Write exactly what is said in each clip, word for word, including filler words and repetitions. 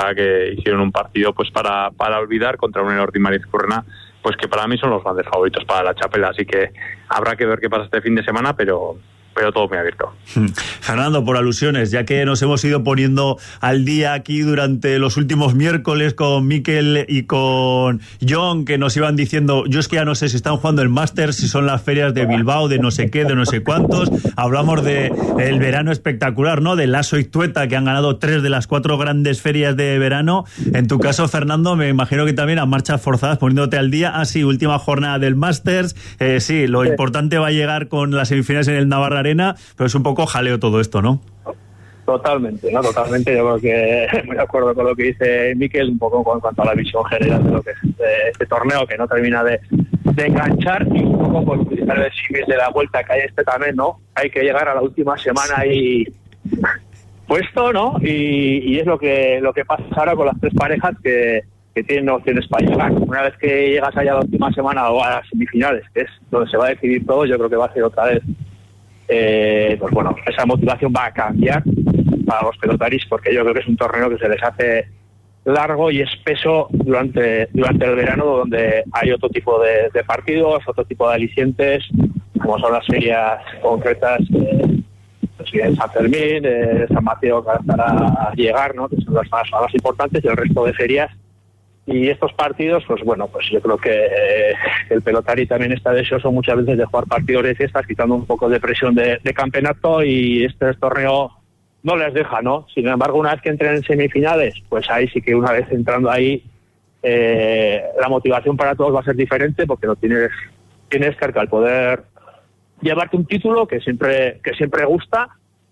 verdad que hicieron un partido pues para, para olvidar contra un Enordi Marizcurrena, pues que para mí son los grandes favoritos para la Txapela, así que habrá que ver qué pasa este fin de semana, pero... pero todo muy abierto. Fernando, por alusiones, ya que nos hemos ido poniendo al día aquí durante los últimos miércoles con Mikel y con John, que nos iban diciendo, yo es que ya no sé si están jugando el Masters, si son las ferias de Bilbao, de no sé qué, de no sé cuántos. Hablamos de el verano espectacular, ¿no? De Lasso y Tueta, que han ganado tres de las cuatro grandes ferias de verano. En tu caso, Fernando, me imagino que también a marchas forzadas, poniéndote al día. Ah, sí, última jornada del Masters. Eh, sí, lo sí. importante va a llegar con las semifinales en el Navarra Arena, pero es un poco jaleo todo esto, ¿no? Totalmente, ¿no? Totalmente. Yo creo que muy de acuerdo con lo que dice Mikel, un poco en cuanto a la visión general de lo que es este, este torneo, que no termina de, de enganchar, y un poco por utilizar el símil de la vuelta que hay este también, ¿no? Hay que llegar a la última semana y puesto, ¿no? Y, y es lo que lo que pasa ahora con las tres parejas que, que tienen opciones para llegar. Una vez que llegas allá a la última semana o a las semifinales, que es donde se va a decidir todo, yo creo que va a ser otra vez Eh, pues bueno, esa motivación va a cambiar para los pelotaris, porque yo creo que es un torneo que se les hace largo y espeso durante durante el verano, donde hay otro tipo de, de partidos, otro tipo de alicientes, como son las ferias concretas eh, pues, de San Fermín, de San Mateo, que estará a llegar, ¿no? Que son las más, más importantes, y el resto de ferias. Y estos partidos, pues bueno, pues yo creo que eh, el pelotari también está deseoso muchas veces de jugar partidos de fiestas, quitando un poco de presión de, de campeonato, y este torneo no les deja, ¿no? Sin embargo, una vez que entren en semifinales, pues ahí sí que una vez entrando ahí, eh, la motivación para todos va a ser diferente, porque no tienes, tienes cerca el poder llevarte un título que siempre, que siempre gusta,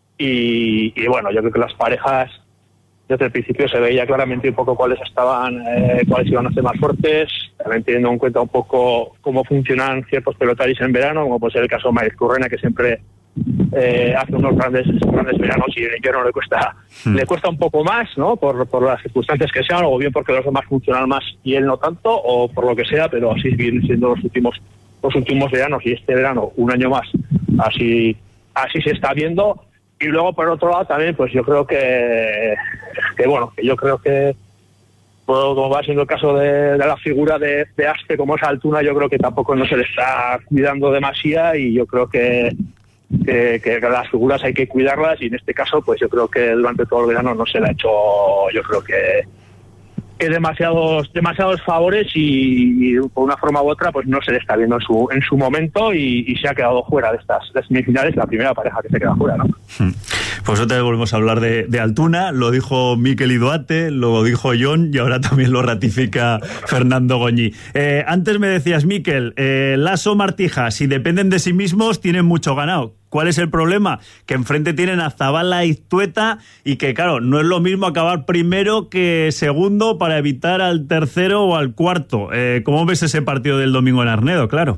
y, y bueno, yo creo que las parejas, desde el principio se veía claramente un poco cuáles estaban, eh, cuáles iban a ser más fuertes, también teniendo en cuenta un poco cómo funcionan ciertos pelotaris en verano, como puede ser el caso de Marizcurrena, que siempre eh, hace unos grandes grandes veranos y en invierno le cuesta hmm. le cuesta un poco más, ¿no? Por, por las circunstancias que sean, o bien porque los demás funcionan más y él no tanto, o por lo que sea, pero así vienen siendo los últimos los últimos veranos, y este verano un año más así así se está viendo. Y luego, por otro lado, también, pues yo creo que, que bueno, que yo creo que, pues, como va siendo el caso de, de la figura de, de Aspe, como es Altuna, yo creo que tampoco no se le está cuidando demasiado, y yo creo que, que, que las figuras hay que cuidarlas, y en este caso, pues yo creo que durante todo el verano no se le ha hecho, yo creo que, que demasiados demasiados favores, y, y por una forma u otra pues no se le está viendo en su en su momento, y, y se ha quedado fuera de estas de semifinales, la primera pareja que se queda fuera, ¿no? Pues otra vez volvemos a hablar de, de Altuna, lo dijo Mikel Idoate, lo dijo John, y ahora también lo ratifica Fernando Goñi. Eh, antes me decías, Mikel, eh, Lasso, Martija, si dependen de sí mismos, tienen mucho ganado. ¿Cuál es el problema? Que enfrente tienen a Zabala y Tueta, y que, claro, no es lo mismo acabar primero que segundo para evitar al tercero o al cuarto. Eh, ¿Cómo ves ese partido del domingo en Arnedo? Claro.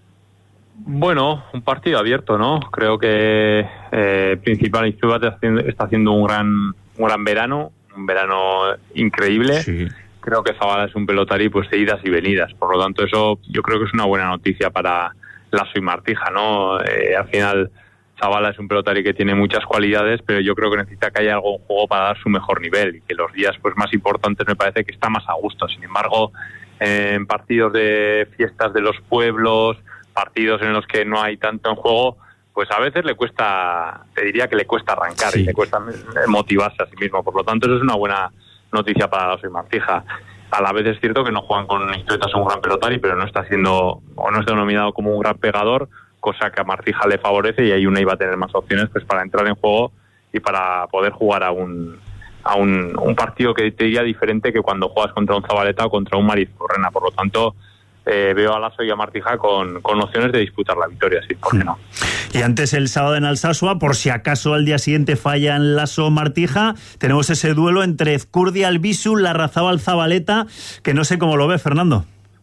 Bueno, un partido abierto, ¿no? Creo que eh, Principal y Tueta está haciendo, está haciendo un gran, un gran verano, un verano increíble. Sí. Creo que Zabala es un pelotari pues de idas y venidas. Por lo tanto, eso yo creo que es una buena noticia para Lasso y Martija, ¿no? Eh, al final, Zabala es un pelotari que tiene muchas cualidades, pero yo creo que necesita que haya algo en juego para dar su mejor nivel, y que los días pues más importantes me parece que está más a gusto. Sin embargo, eh, en partidos de fiestas de los pueblos, partidos en los que no hay tanto en juego, pues a veces le cuesta, te diría que le cuesta arrancar, sí, y le cuesta motivarse a sí mismo. Por lo tanto, eso es una buena noticia para Lasso y Martija. A la vez es cierto que no juegan con Tueta, es un gran pelotari, pero no está siendo, o no está denominado como un gran pegador, cosa que a Martija le favorece, y ahí una iba a tener más opciones pues para entrar en juego y para poder jugar a un a un, un partido que te diría diferente que cuando juegas contra un Zabaleta o contra un Marizcurrena. Por lo tanto, eh, veo a Lasso y a Martija con, con opciones de disputar la victoria, sí, ¿por qué no? Y antes, el sábado en Alsasua, por si acaso al día siguiente fallan Lasso Martija, tenemos ese duelo entre Ezcurdia Albizu, Larrazábal Zabaleta, que no sé cómo lo ve, Fernando.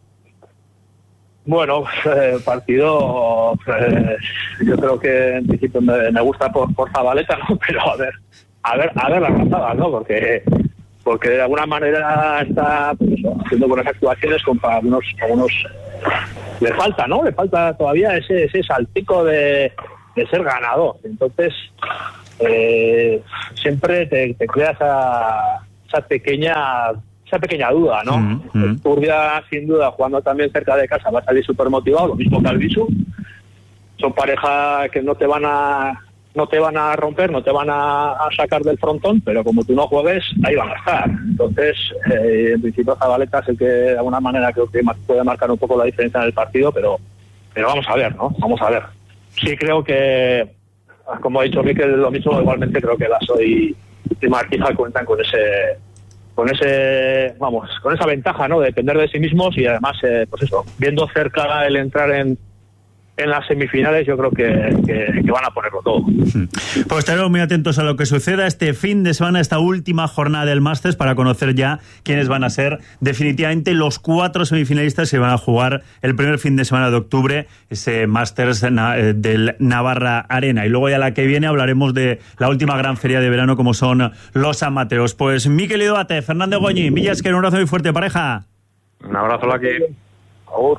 Bueno, eh, partido, eh, yo creo que en principio me, me gusta por, por Zabaleta, ¿no? Pero a ver, a ver, a ver Larrazábal, ¿no? Porque porque de alguna manera está pues eso, haciendo buenas actuaciones con algunos, algunos le falta, ¿no? Le falta todavía ese ese saltico de, de ser ganador. Entonces, eh, siempre te, te creas a esa pequeña esa pequeña duda, ¿no? Mm-hmm. Turbia, sin duda, jugando también cerca de casa, va a salir súper motivado, lo mismo que Albisu. Son parejas que no te van a no te van a romper, no te van a, a sacar del frontón, pero como tú no juegues, ahí van a estar. Entonces, eh, en principio Zabaleta es el que de alguna manera creo que puede marcar un poco la diferencia en el partido, pero pero vamos a ver, ¿no? Vamos a ver. Sí creo que, como ha dicho Mikel, lo mismo, igualmente creo que Lasso y, y Martija cuentan con ese con ese, vamos, con esa ventaja, ¿no? De depender de sí mismos y además, eh, pues eso, viendo cerca el entrar en en las semifinales, yo creo que, que, que van a ponerlo todo. Pues estaremos muy atentos a lo que suceda este fin de semana, esta última jornada del Masters, para conocer ya quiénes van a ser definitivamente los cuatro semifinalistas que van a jugar el primer fin de semana de octubre, ese Masters del Navarra Arena. Y luego ya la que viene hablaremos de la última gran feria de verano, como son los amateos. Pues Mikel Idoate, Fernández Goñi, Villasquer, un abrazo muy fuerte, pareja. Un abrazo, la que... Por favor.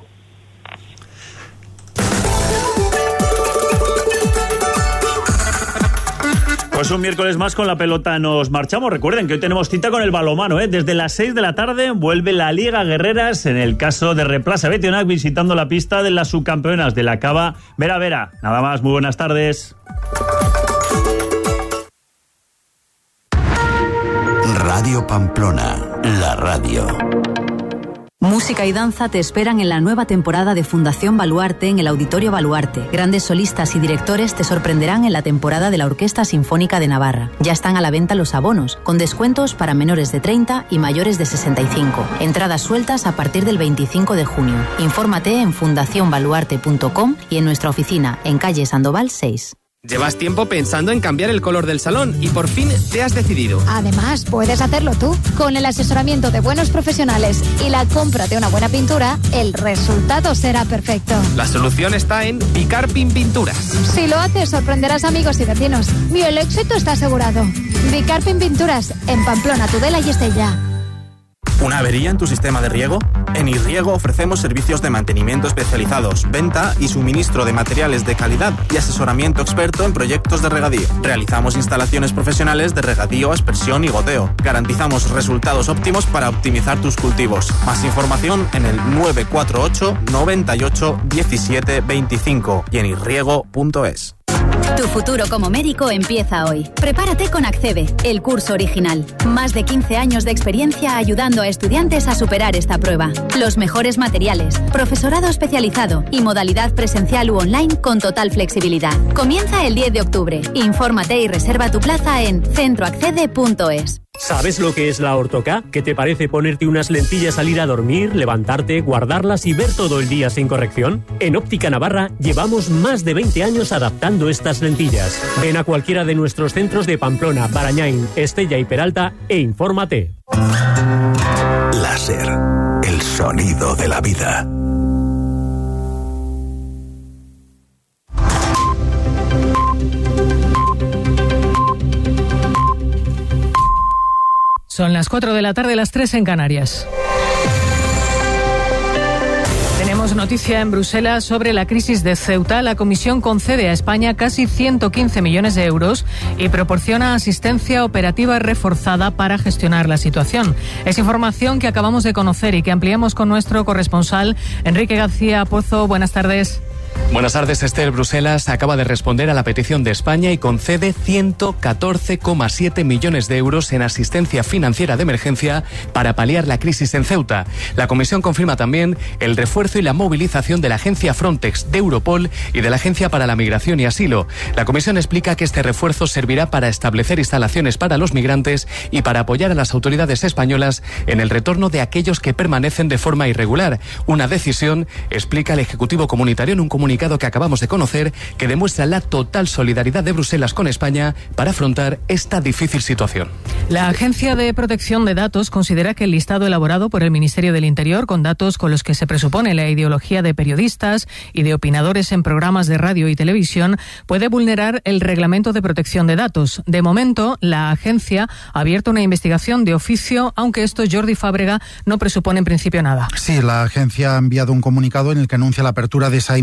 Pues un miércoles más con la pelota nos marchamos. Recuerden que hoy tenemos cita con el balonmano, ¿eh? Desde las seis de la tarde vuelve la Liga Guerreras en el caso de Replaza Betionac, visitando la pista de las subcampeonas de la Cava Vera Vera. Nada más, muy buenas tardes. Radio Pamplona, la radio. Música y danza te esperan en la nueva temporada de Fundación Baluarte en el Auditorio Baluarte. Grandes solistas y directores te sorprenderán en la temporada de la Orquesta Sinfónica de Navarra. Ya están a la venta los abonos, con descuentos para menores de treinta y mayores de sesenta y cinco. Entradas sueltas a partir del veinticinco de junio. Infórmate en fundación baluarte punto com y en nuestra oficina en calle Sandoval seis. Llevas tiempo pensando en cambiar el color del salón y por fin te has decidido. Además, puedes hacerlo tú. Con el asesoramiento de buenos profesionales y la compra de una buena pintura, el resultado será perfecto. La solución está en Bicarpin Pinturas. Si lo haces, sorprenderás amigos y vecinos. Y el éxito está asegurado. Bicarpin Pinturas, en Pamplona, Tudela y Estella. ¿Una avería en tu sistema de riego? En Irriego ofrecemos servicios de mantenimiento especializados, venta y suministro de materiales de calidad y asesoramiento experto en proyectos de regadío. Realizamos instalaciones profesionales de regadío, aspersión y goteo. Garantizamos resultados óptimos para optimizar tus cultivos. Más información en el nueve cuatro ocho, noventa y ocho, diecisiete veinticinco y en irriego punto es. Tu futuro como médico empieza hoy. Prepárate con Accede, el curso original. Más de quince años de experiencia ayudando a estudiantes a superar esta prueba. Los mejores materiales, profesorado especializado y modalidad presencial u online con total flexibilidad. Comienza el diez de octubre. Infórmate y reserva tu plaza en centro accede punto es. ¿Sabes lo que es la Ortoca? ¿Qué te parece ponerte unas lentillas al ir a dormir, levantarte, guardarlas y ver todo el día sin corrección? En Óptica Navarra llevamos más de veinte años adaptando estas lentillas. Ven a cualquiera de nuestros centros de Pamplona, Barañáin, Estella y Peralta e infórmate. Láser, el sonido de la vida. Son las cuatro de la tarde, las tres en Canarias. Tenemos noticia en Bruselas sobre la crisis de Ceuta. La Comisión concede a España casi ciento quince millones de euros y proporciona asistencia operativa reforzada para gestionar la situación. Es información que acabamos de conocer y que ampliamos con nuestro corresponsal Enrique García Pozo. Buenas tardes. Buenas tardes, Esther. Bruselas acaba de responder a la petición de España y concede ciento catorce coma siete millones de euros en asistencia financiera de emergencia para paliar la crisis en Ceuta. La Comisión confirma también el refuerzo y la movilización de la agencia Frontex, de Europol y de la Agencia para la Migración y Asilo. La Comisión explica que este refuerzo servirá para establecer instalaciones para los migrantes y para apoyar a las autoridades españolas en el retorno de aquellos que permanecen de forma irregular. Una decisión, explica el Ejecutivo Comunitario en un comunicado que acabamos de conocer, que demuestra la total solidaridad de Bruselas con España para afrontar esta difícil situación. La Agencia de Protección de Datos considera que el listado elaborado por el Ministerio del Interior, con datos con los que se presupone la ideología de periodistas y de opinadores en programas de radio y televisión, puede vulnerar el Reglamento de Protección de Datos. De momento, la agencia ha abierto una investigación de oficio, aunque esto, Jordi Fábrega, no presupone en principio nada. Sí, la agencia ha enviado un comunicado en el que anuncia la apertura de esa investigación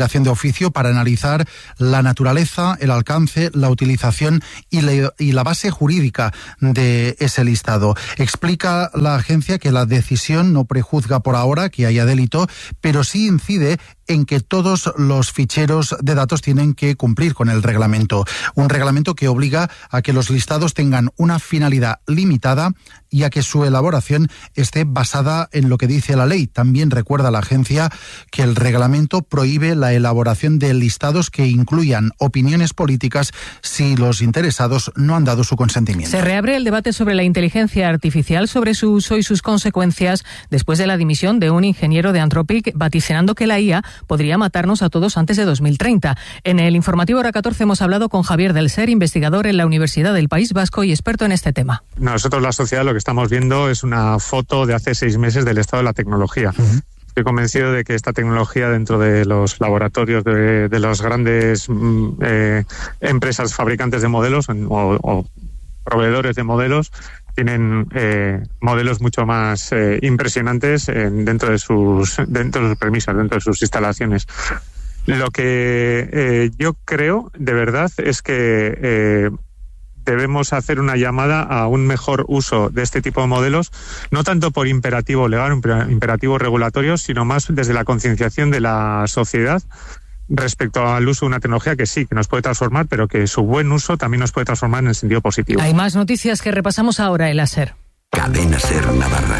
investigación de oficio para analizar la naturaleza, el alcance, la utilización y la, y la base jurídica de ese listado. Explica la agencia que la decisión no prejuzga por ahora que haya delito, pero sí incide en que todos los ficheros de datos tienen que cumplir con el reglamento. Un reglamento que obliga a que los listados tengan una finalidad limitada y a que su elaboración esté basada en lo que dice la ley. También recuerda la agencia que el reglamento prohíbe la elaboración de listados que incluyan opiniones políticas si los interesados no han dado su consentimiento. Se reabre el debate sobre la inteligencia artificial, sobre su uso y sus consecuencias después de la dimisión de un ingeniero de Anthropic, vaticinando que la I A podría matarnos a todos antes de dos mil treinta. En el informativo Hora catorce hemos hablado con Javier del Ser, investigador en la Universidad del País Vasco y experto en este tema. Nosotros, la sociedad, lo que estamos viendo es una foto de hace seis meses del estado de la tecnología. Uh-huh. Estoy convencido de que esta tecnología dentro de los laboratorios de, de las grandes eh, empresas fabricantes de modelos o, o proveedores de modelos tienen eh, modelos mucho más eh, impresionantes en, dentro de sus dentro de sus premisas, dentro de sus instalaciones. Lo que eh, yo creo de verdad es que eh, debemos hacer una llamada a un mejor uso de este tipo de modelos, no tanto por imperativo legal, imperativo regulatorio, sino más desde la concienciación de la sociedad respecto al uso de una tecnología que sí, que nos puede transformar, pero que su buen uso también nos puede transformar en el sentido positivo. Hay más noticias que repasamos ahora en la SER. Cadena SER Navarra.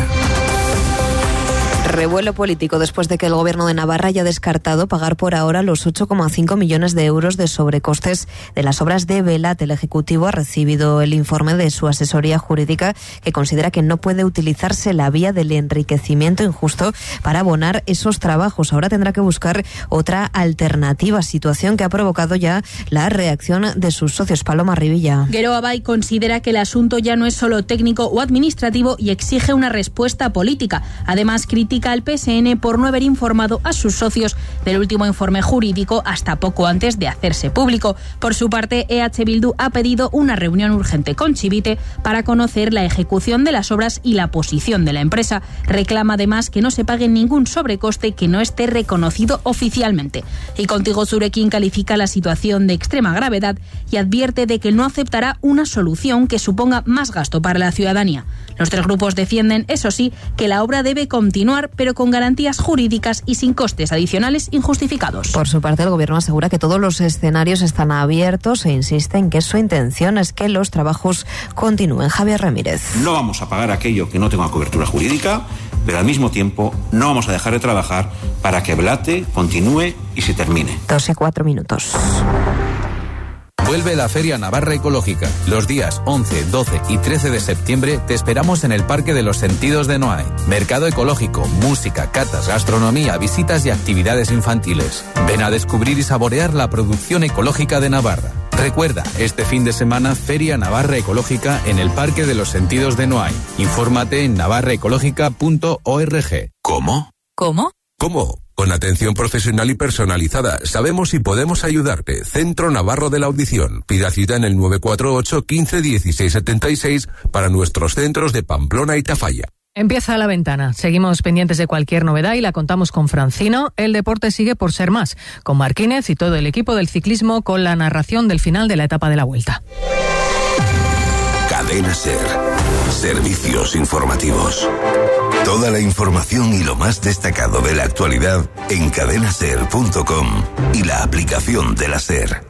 Revuelo político después de que el Gobierno de Navarra haya descartado pagar por ahora los ocho coma cinco millones de euros de sobrecostes de las obras de Velat. El Ejecutivo ha recibido el informe de su asesoría jurídica, que considera que no puede utilizarse la vía del enriquecimiento injusto para abonar esos trabajos. Ahora tendrá que buscar otra alternativa, situación que ha provocado ya la reacción de sus socios. Paloma Rivilla. Geroa Bai considera que el asunto ya no es solo técnico o administrativo y exige una respuesta política. Además, critica al P S N por no haber informado a sus socios del último informe jurídico hasta poco antes de hacerse público. Por su parte, E H Bildu ha pedido una reunión urgente con Chivite para conocer la ejecución de las obras y la posición de la empresa. Reclama además que no se pague ningún sobrecoste que no esté reconocido oficialmente. Y Contigo Zurekin califica la situación de extrema gravedad y advierte de que no aceptará una solución que suponga más gasto para la ciudadanía. Los tres grupos defienden, eso sí, que la obra debe continuar, pero con garantías jurídicas y sin costes adicionales injustificados. Por su parte, el Gobierno asegura que todos los escenarios están abiertos e insiste en que su intención es que los trabajos continúen. Javier Ramírez. No vamos a pagar aquello que no tenga cobertura jurídica, pero al mismo tiempo no vamos a dejar de trabajar para que Velate continúe y se termine. Dos y cuatro minutos. Vuelve la Feria Navarra Ecológica. Los días once, doce y trece de septiembre te esperamos en el Parque de los Sentidos de Noain. Mercado ecológico, música, catas, gastronomía, visitas y actividades infantiles. Ven a descubrir y saborear la producción ecológica de Navarra. Recuerda, este fin de semana, Feria Navarra Ecológica en el Parque de los Sentidos de Noain. Infórmate en navarra ecológica punto org. ¿Cómo? ¿Cómo? ¿Cómo? Con atención profesional y personalizada, sabemos si podemos ayudarte. Centro Navarro de la Audición. Pida cita en el nueve cuatro ocho, quince, dieciséis setenta y seis para nuestros centros de Pamplona y Tafalla. Empieza La Ventana. Seguimos pendientes de cualquier novedad y la contamos con Francino. El deporte sigue por ser más, con Marquínez y todo el equipo del ciclismo con la narración del final de la etapa de la Vuelta. Cadena SER. Servicios informativos. Toda la información y lo más destacado de la actualidad en cadena ser punto com y la aplicación de la SER.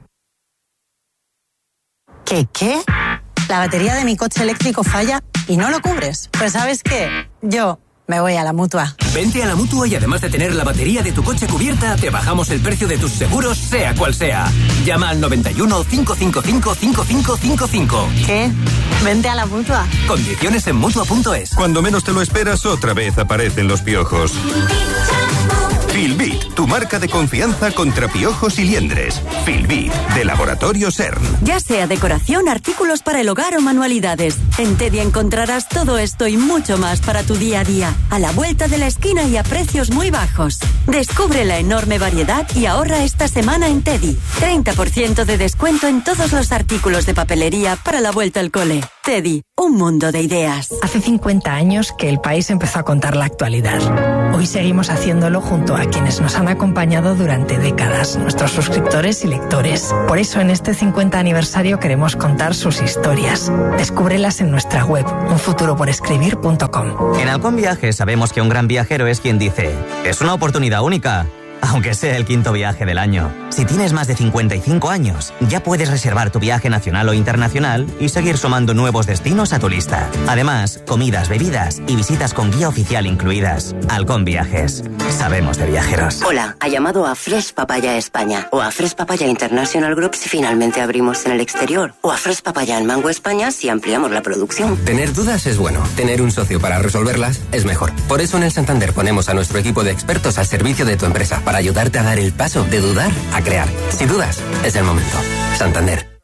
¿Qué, qué? La batería de mi coche eléctrico falla y no lo cubres. Pues ¿sabes qué? Yo me voy a la Mutua. Vente a la Mutua y además de tener la batería de tu coche cubierta, te bajamos el precio de tus seguros, sea cual sea. Llama al noventa y uno, cinco cinco cinco, cinco cinco cinco cinco. ¿Qué? Vente a la Mutua. Condiciones en Mutua punto es. Cuando menos te lo esperas, otra vez aparecen los piojos. Filbit, tu marca de confianza contra piojos y liendres. Filbit, de Laboratorio CERN. Ya sea decoración, artículos para el hogar o manualidades. En Teddy encontrarás todo esto y mucho más para tu día a día, a la vuelta de la esquina y a precios muy bajos. Descubre la enorme variedad y ahorra esta semana en Teddy. treinta por ciento de descuento en todos los artículos de papelería para la vuelta al cole. Teddy, un mundo de ideas. Hace cincuenta años que el país empezó a contar la actualidad. Hoy seguimos haciéndolo junto a quienes nos han acompañado durante décadas, nuestros suscriptores y lectores. Por eso en este cincuenta aniversario queremos contar sus historias. Descúbrelas en nuestra web, un futuro por escribir punto com. En Halcón Viajes sabemos que un gran viajero es quien dice: es una oportunidad única, aunque sea el quinto viaje del año. Si tienes más de cincuenta y cinco años, ya puedes reservar tu viaje nacional o internacional y seguir sumando nuevos destinos a tu lista. Además, comidas, bebidas y visitas con guía oficial incluidas. Halcón Viajes. Sabemos de viajeros. Hola, ha llamado a Fresh Papaya España o a Fresh Papaya International Group si finalmente abrimos en el exterior, o a Fresh Papaya en Mango España si ampliamos la producción. Tener dudas es bueno, tener un socio para resolverlas es mejor. Por eso en el Santander ponemos a nuestro equipo de expertos al servicio de tu empresa, para ayudarte a dar el paso de dudar a crear. Si dudas, es el momento. Santander.